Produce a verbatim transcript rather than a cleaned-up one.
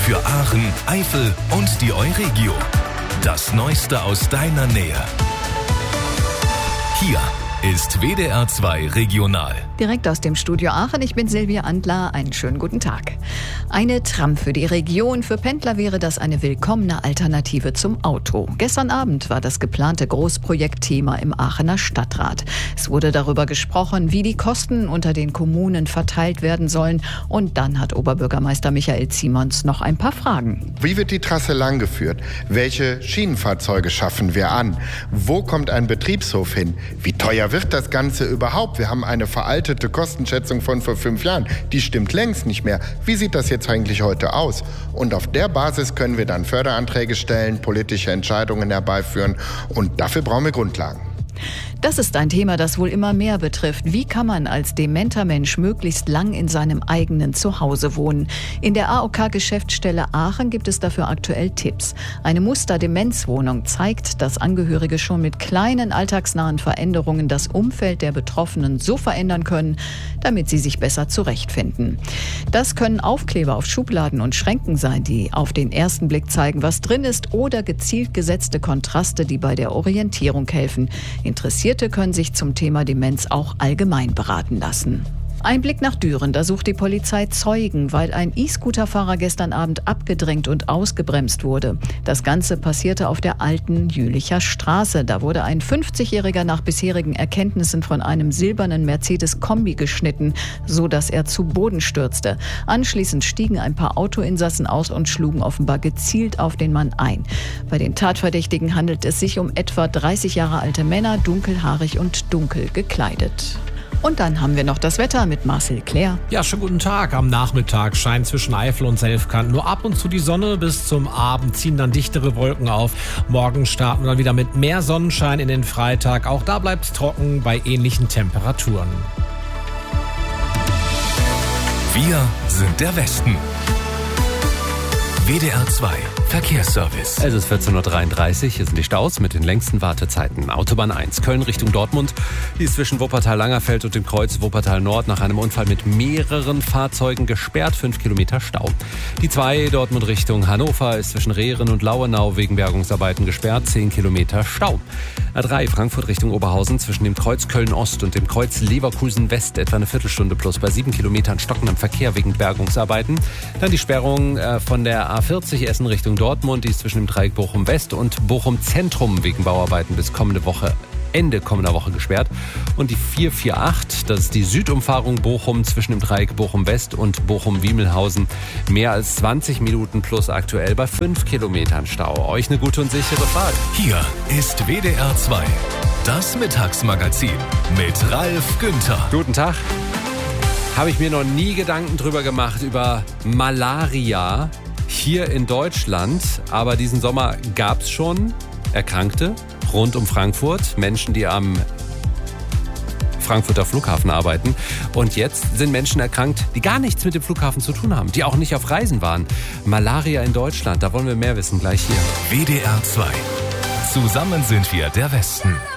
Für Aachen, Eifel und die Euregio. Das Neueste aus deiner Nähe. Hier ist W D R zwei Regional. Direkt aus dem Studio Aachen, ich bin Silvia Andler, einen schönen guten Tag. Eine Tram für die Region. Für Pendler wäre das eine willkommene Alternative zum Auto. Gestern Abend war das geplante Großprojekt Thema im Aachener Stadtrat. Es wurde darüber gesprochen, wie die Kosten unter den Kommunen verteilt werden sollen. Und dann hat Oberbürgermeister Michael Ziemons noch ein paar Fragen. Wie wird die Trasse langgeführt? Welche Schienenfahrzeuge schaffen wir an? Wo kommt ein Betriebshof hin? Wie teuer wird das Ganze überhaupt? Wir haben eine veraltete Kostenschätzung von vor fünf Jahren. Die stimmt längst nicht mehr. Wie sieht das jetzt eigentlich heute aus? Und auf der Basis können wir dann Förderanträge stellen, politische Entscheidungen herbeiführen. Und dafür brauchen wir Grundlagen. Das ist ein Thema, das wohl immer mehr betrifft. Wie kann man als dementer Mensch möglichst lang in seinem eigenen Zuhause wohnen? In der A O K-Geschäftsstelle Aachen gibt es dafür aktuell Tipps. Eine Muster-Demenzwohnung zeigt, dass Angehörige schon mit kleinen alltagsnahen Veränderungen das Umfeld der Betroffenen so verändern können, damit sie sich besser zurechtfinden. Das können Aufkleber auf Schubladen und Schränken sein, die auf den ersten Blick zeigen, was drin ist, oder gezielt gesetzte Kontraste, die bei der Orientierung helfen. Interessierte können sich zum Thema Demenz auch allgemein beraten lassen. Ein Blick nach Düren, da sucht die Polizei Zeugen, weil ein E-Scooter-Fahrer gestern Abend abgedrängt und ausgebremst wurde. Das Ganze passierte auf der alten Jülicher Straße. Da wurde ein fünfzigjähriger nach bisherigen Erkenntnissen von einem silbernen Mercedes-Kombi geschnitten, so dass er zu Boden stürzte. Anschließend stiegen ein paar Autoinsassen aus und schlugen offenbar gezielt auf den Mann ein. Bei den Tatverdächtigen handelt es sich um etwa dreißig Jahre alte Männer, dunkelhaarig und dunkel gekleidet. Und dann haben wir noch das Wetter mit Marcel Claire. Ja, schönen guten Tag. Am Nachmittag scheint zwischen Eifel und Selfkant nur ab und zu die Sonne. Bis zum Abend ziehen dann dichtere Wolken auf. Morgen starten wir dann wieder mit mehr Sonnenschein in den Freitag. Auch da bleibt es trocken bei ähnlichen Temperaturen. Wir sind der Westen. W D R zwei Verkehrsservice. Es ist vierzehn Uhr dreiunddreißig, hier sind die Staus mit den längsten Wartezeiten. Autobahn eins, Köln Richtung Dortmund. Die ist zwischen Wuppertal-Langerfeld und dem Kreuz Wuppertal-Nord nach einem Unfall mit mehreren Fahrzeugen gesperrt, fünf Kilometer Stau. Die zwei Dortmund Richtung Hannover ist zwischen Rehren und Lauenau wegen Bergungsarbeiten gesperrt, zehn Kilometer Stau. A drei Frankfurt Richtung Oberhausen zwischen dem Kreuz Köln-Ost und dem Kreuz Leverkusen-West etwa eine Viertelstunde plus bei sieben Kilometern stockendem Verkehr wegen Bergungsarbeiten. Dann die Sperrung äh, von der A vierzig Essen Richtung Dortmund, die ist zwischen dem Dreieck Bochum-West und Bochum-Zentrum wegen Bauarbeiten bis kommende Woche, Ende kommender Woche gesperrt. Und die vier vier acht, das ist die Südumfahrung Bochum zwischen dem Dreieck Bochum-West und Bochum-Wiemelhausen. Mehr als zwanzig Minuten plus aktuell bei fünf Kilometern Stau. Euch eine gute und sichere Fahrt. Hier ist W D R zwei, das Mittagsmagazin mit Ralf Günther. Guten Tag. Habe ich mir noch nie Gedanken drüber gemacht, über Malaria hier in Deutschland. Aber diesen Sommer gab es schon Erkrankte rund um Frankfurt, Menschen, die am Frankfurter Flughafen arbeiten. Und jetzt sind Menschen erkrankt, die gar nichts mit dem Flughafen zu tun haben, die auch nicht auf Reisen waren. Malaria in Deutschland, da wollen wir mehr wissen, gleich hier. W D R zwei. Zusammen sind wir der Westen.